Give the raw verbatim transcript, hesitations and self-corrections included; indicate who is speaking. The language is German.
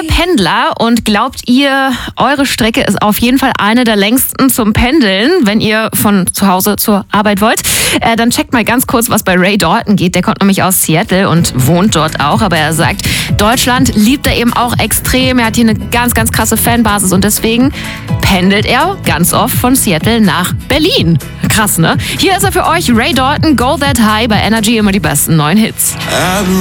Speaker 1: ihr Pendler und glaubt ihr, eure Strecke ist auf jeden Fall eine der längsten zum Pendeln, wenn ihr von zu Hause zur Arbeit wollt, äh, dann checkt mal ganz kurz, was bei Ray Dalton geht. Der kommt nämlich aus Seattle und wohnt dort auch, aber er sagt, Deutschland liebt er eben auch extrem. Er hat hier eine ganz, ganz krasse Fanbasis und deswegen pendelt er ganz oft von Seattle nach Berlin. Krass, ne? Hier ist er für euch, Ray Dalton, Go That High bei Energy, immer die besten neuen Hits.